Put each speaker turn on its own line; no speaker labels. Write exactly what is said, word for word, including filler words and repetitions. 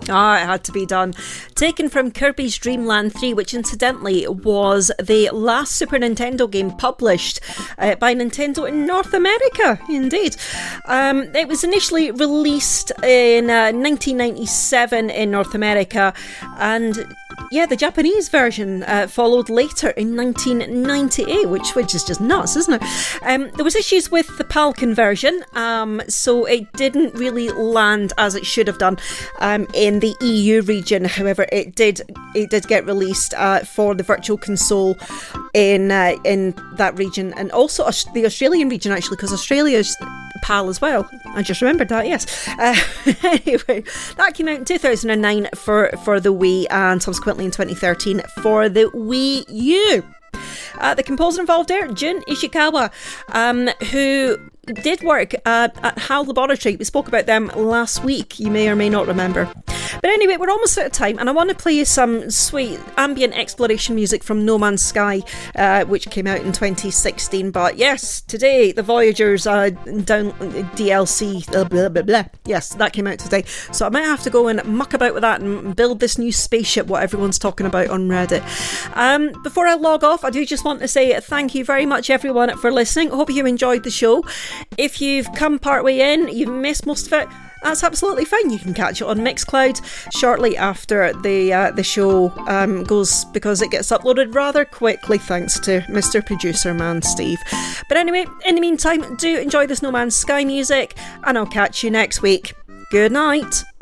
Ah, it had to be done. Taken from Kirby's Dream Land three, which incidentally was the last Super Nintendo game published uh, by Nintendo in North America, indeed. Um, it was initially released in uh, nineteen ninety-seven in North America, and yeah, the Japanese version uh, followed later in nineteen ninety-eight, which which is just nuts, isn't it? Um, there was issues with the PAL conversion, um, so it didn't really land as it should have done um, in the E U region. However, it did it did get released uh, for the Virtual Console in uh, in that region, and also Aus- the Australian region, actually, because Australia's PAL as well. I just remembered that, yes. Uh, anyway, that came out in two thousand nine for, for the Wii, and subsequently in twenty thirteen for the Wii U. Uh, the composer involved there, Jun Ishikawa, um, who did work uh, at HAL Laboratory. We spoke about them last week, you may or may not remember. But anyway, we're almost out of time, and I want to play you some sweet ambient exploration music from No Man's Sky, uh, which came out in twenty sixteen. But yes, today, the Voyagers uh, down D L C, uh, blah, blah, blah. Yes, that came out today. So I might have to go and muck about with that and build this new spaceship, what everyone's talking about on Reddit. Um, before I log off, I do just want to say thank you very much, everyone, for listening. I hope you enjoyed the show. If you've come partway in, you've missed most of it, that's absolutely fine. You can catch it on Mixcloud shortly after the uh, the show um, goes, because it gets uploaded rather quickly thanks to Mister Producer Man Steve. But anyway, in the meantime, do enjoy this No Man's Sky music, and I'll catch you next week. Good night.